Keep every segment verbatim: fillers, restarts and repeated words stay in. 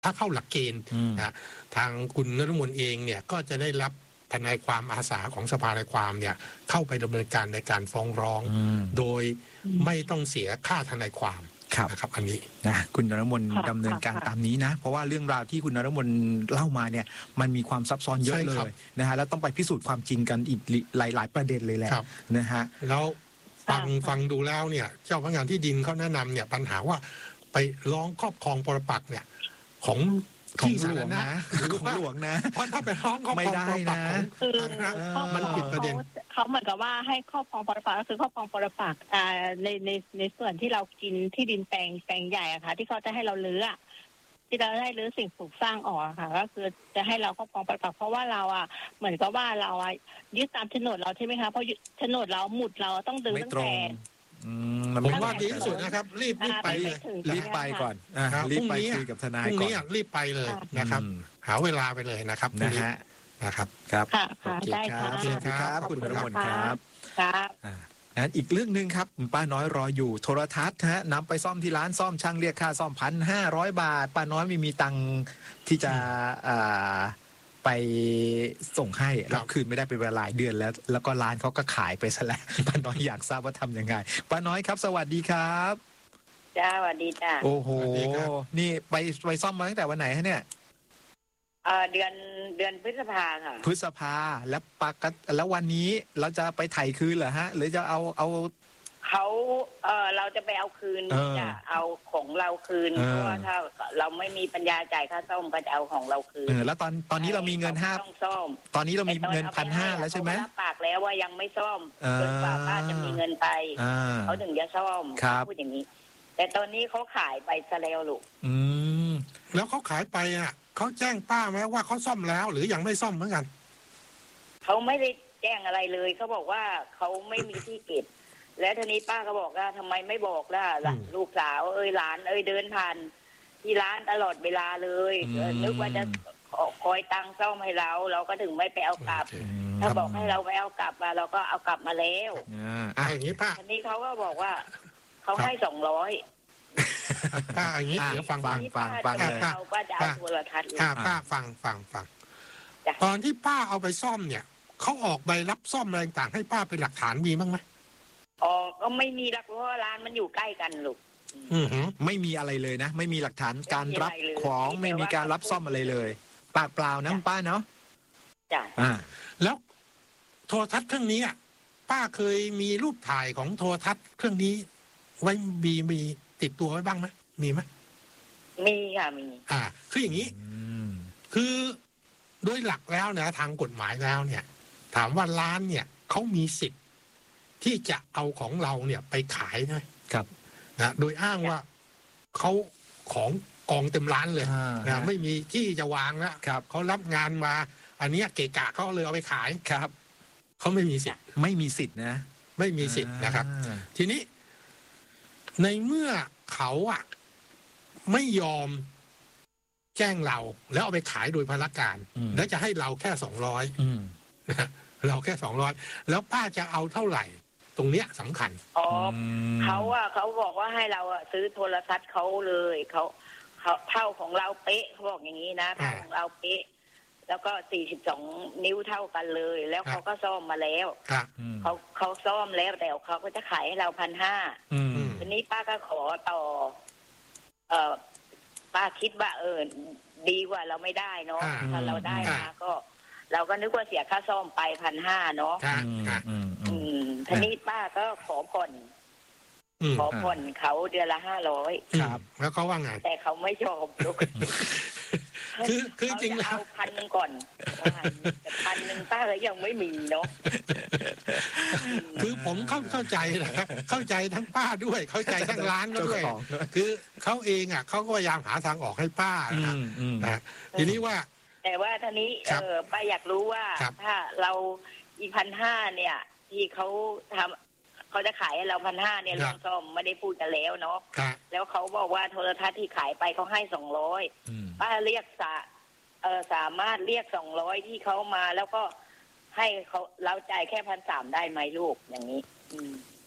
ถ้าเข้าหลักเกณฑ์นะทางคุณนฤมลเองเนี่ยก็จะได้รับทนายความอาสาของสภาทนายความเนี่ยเข้าไปดำเนินการในการฟ้องร้องโดยไม่ต้องเสียค่าทนายความนะครับอันนี้นะคุณนฤมลดำเนินการตามนี้นะเพราะว่าเรื่องราวที่คุณนฤมลเล่ามาเนี่ยมันมีความซับซ้อนเยอะเลยนะฮะแล้วต้องไปพิสูจน์ความจริงกันอีกหลายๆประเด็นเลยแหละนะฮะแล้วฟังฟังดูแล้วเนี่ยเจ้าพนักงานที่ดินเขาแนะนำเนี่ยปัญหาว่าไปร้องครอบครองปรปักษ์เนี่ยของของหลวงนะของหลวงนะเพราะถ้าไปร้องครอบครองปรปักษ์คือมันผิดประเด็นเขาเหมือนกับว่าให้ครอบครองปรปักษ์ก็คือครอบครองปรปักษ์อ่าในในในส่วนที่เรากินที่ดินแปลงแปลงใหญ่อะค่ะที่เขาจะให้เราลื้อที่เราให้รื้อสิ่งปลูกสร้างออกค่ะก็คือจะให้เราครอบครองปรปักษ์เพราะว่าเราอ่ะเหมือนกับว่าเราอ่ะยึดตามโฉนดเราใช่ไหมคะเพราะโฉนดเราหมุดเราต้องดึงตั้งแต่ผมว่าดีที่สุดนะครับรีบรีบไปเลยรีบไปก่อนรีบไปคุยกับทนายก่อนรีบไปเลยนะครับหาเวลาไปเลยนะครับนะฮะนะครับครับค่ะได้ครับเชิญครับคุณนฤมลครับครับอันอีกเรื่องหนึ่งครับป้าน้อยรออยู่โทรทัศน์ฮะนำไปซ่อมที่ร้านซ่อมช่างเรียกค่าซ่อมพันห้าร้อยบาทป้าน้อยไม่มีตังค์ที่จะไปส่งให้แล้วคืนไม่ได้เป็นเวลาหลายเดือนแล้วแล้วก็ร้านเขาก็ขายไปซะแล้วป้าน้อยอยากทราบว่าทำยังไงป้าน้อยครับสวัสดีครับจ้าสวัสดีจ้าโอ้โหนี่ไปไปซ่อมมาตั้งแต่วันไหนฮะเนี่ยเออเดือนเดือนพฤษภาค่ะพฤษภาแล้วปากแล้ววันนี้เราจะไปไถ่คืนเหรอฮะหรือจะเอาเอาเขาเออเราจะไปเอาคืนจะเอาของเราคืนเพราะว่าถ้าเราไม่มีปัญญาจ่ายค่าซ่อมก็จะเอาของเราคืนเออแล้วตอนตอนนี้เรามีเงินห้าต้องซ่อมตอนนี้เรามีเงินพันห้าแล้วใช่ไหมปากแล้วว่ายังไม่ซ่อมจนกว่าป้าจะมีเงินไปเขาถึงจะซ่อมพูดอย่างนี้แต่ตอนนี้เขาขายไปซะแล้วลูกอืมแล้วเขาขายไปอ่ะเขาแจ้งป้าไหมว่าเขาซ่อมแล้วหรือยังไม่ซ่อมเหมือนกันเขาไม่ได้แจ้งอะไรเลยเขาบอกว่าเขาไม่มีที่เก็บแล้วทีนี้ป้าก็บอกว่าทำไมไม่บอกล่ะลูกสาวเอ้ยหลานเอ้ยเดินผ่านที่ร้านตลอดเวลาเลยนึกว่าจะคอยตังค์ซ่อมให้เราเราก็ถึงไม่ไปเอากลับถ้าบอกให้เราไปเอากลับมาเราก็เอากลับมาแล้วอ่าอย่างนี้ป้าทีนี้เขาก็บอกว่าเขาให้สองร้อยป้าอย่างนี้เดี๋ยวฟังฟังฟังฟังเลยเราก็จะเอาโทรทัศน์ป้าฟังฟังฟังตอนที่ป้าเอาไปซ่อมเนี่ยเขาออกใบรับซ่อมอะไรต่างให้ป้าเป็นหลักฐานมีบ้างไหมอ๋อก็ไม่มีหลักเพราะว่าร้านมันอยู่ใกล้กันลูกไม่มีอะไรเลยนะไม่มีหลักฐานการรับของไม่มีการรับซ่อมอะไรเลยปากเปล่านะป้าเนาะจ้ะอ่าแล้วโทรทัศน์เครื่องนี้ป้าเคยมีรูปถ่ายของโทรทัศน์เครื่องนี้ไว้มีมีติดตัวไว้บ้างไหมมีไหมมีค่ะมีอ่าคืออย่างนี้คือโดยหลักแล้วนะทางกฎหมายแล้วเนี่ยถามว่าร้านเนี่ยเขามีสิทธิ์ที่จะเอาของเราเนี่ยไปขายนะครับนะโดยอ้างว่าเขาของกองเต็มร้านเลยนะไม่มีที่จะวางแล้วเขารับงานมาอันนี้เกะกะเขาเลยเอาไปขายครับเขาไม่มีสิทธิ์ไม่มีสิทธิ์นะไม่มีสิทธิ์นะครับทีนี้ในเมื่อเขาอ่ะไม่ยอมแจ้งเราแล้วเอาไปขายโดยพนักงานแล้วจะให้เราแค่สองร้อยเราแค่สองร้อยแล้วป้าจะเอาเท่าไหร่ตรงเนี้ยสำคัญอ๋อเขาอ่ะเขาบอกว่าให้เราอ่ะซื้อโทรทัศน์เขาเลยเขาเขาเท่าของเราเป๊ะเขาบอกอย่างนี้นะเท่าของเราเป๊ะแล้วก็สี่สิบสองนิ้วเท่ากันเลยแล้วเขาก็ซ่อมมาแล้วเขาเขาซ่อมแล้วแต่เขาก็จะขายให้เราพันห้าทีนี้ป้าก็ขอต่อเอ่อป้าคิดว่าเออดีกว่าเราไม่ได้เนาะถ้าเราได้มาก็เราก็นึกว่าเสียค่าซ่อมไปพันห้าเนาะอืมทีนี้ป้าก็ขอผ่อนขอผ่อนเขาเดือนละห้าร้อยครับแล้วเขาว่าไงแต่เขาไม่ยอมลูกคือคือจริงแล้วพันหนึ่งก่อนแต่พันหนึ่งป้าก็ยังไม่มีเนาะคือผมเข้าเข้าใจนะครับเข้าใจทั้งป้าด้วยเข้าใจทั้งร้านก็ด้วยคือเขาเองอ่ะเขาก็พยายามหาทางออกให้ป้านะทีนี้ว่าแต่ว่าทีนี้เออป้าอยากรู้ว่าถ้าเราอีกพันห้าเนี่ยที่เขาทำเขาจะขายให้เราพันห้าเนี่ยเรื่องซ่อมไม่ได้พูดกันแล้วเนาะแล้วเขาบอกว่าโทรทัศน์ที่ขายไปเขาให้สองร้อยป้าเรียกสาเออสามารถเรียกสองร้อยที่เขามาแล้วก็ให้เขาเราจ่ายแค่พันสามได้ไหมลูกอย่างนี้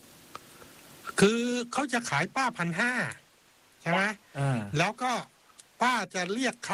คือเขาจะขายป้าพันห้าใช่ไหมแล้วก็ป้าจะเรียกเขา